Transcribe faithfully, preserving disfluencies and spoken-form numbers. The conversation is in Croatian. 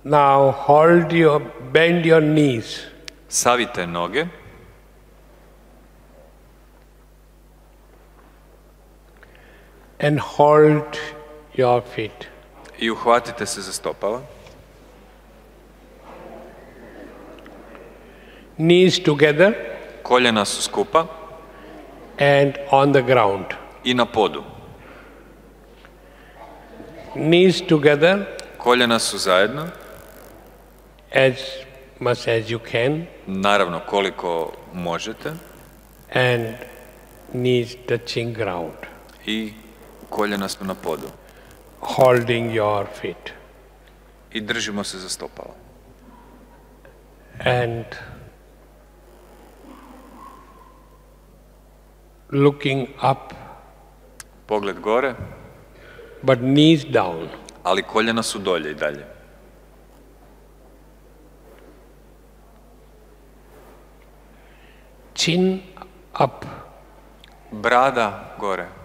Now hold your, bend your knees. Savite noge. And hold your feet. I uhvatite se za stopala. Knees together. Koljena su skupa. And on the ground. I na podu. Knees together. Koljena su zajedno. As much as you can. Naravno, koliko možete. And knees touching ground. I koljena smo na podu. Holding your feet. I držimo se za stopala. And looking up. Pogled gore. But knees down. Ali koljena su dolje i dalje. Chin up. Brada gore.